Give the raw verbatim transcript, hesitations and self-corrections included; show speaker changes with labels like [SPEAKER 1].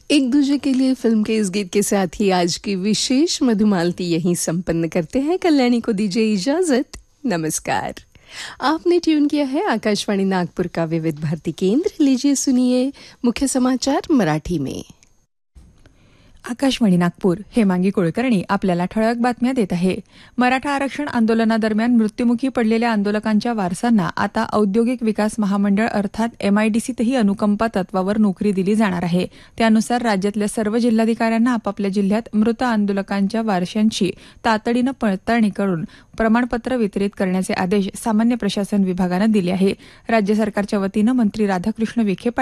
[SPEAKER 1] एक दूजे के लिए फिल्म के इस गीत के साथ ही आज की विशेष मधुमालती यहीं संपन्न करते हैं। कल्याणी को दीजिए इजाजत। नमस्कार। आपने ट्यून किया है आकाशवाणी नागपुर का विविध भारती केंद्र। लीजिए सुनिए मुख्य समाचार मराठी में।
[SPEAKER 2] आकाशवाणी नागपूर हेमांगी कुलकर्णी आपल्याला ठळक बातम्या देत आहे। मराठा आरक्षण आंदोलनादरम्यान मृत्युमुखी पडलेल्या आंदोलकांच्या वारसांना आता औद्योगिक विकास महामंडळ अर्थात एमआयडीसीतही अनुकंपा तत्वावर नोकरी दिली जाणार आहे। त्यानुसार राज्यातल्या सर्व जिल्हाधिकाऱ्यांना आपापल्या जिल्ह्यात मृत आंदोलकांच्या वारशांची तातडीनं पडताळणी करून प्रमाणपत्र वितरित करण्याचे आदेश सामान्य प्रशासन विभागानं दिले आहे। राज्य सरकारच्या वतीनं मंत्री राधाकृष्ण विखे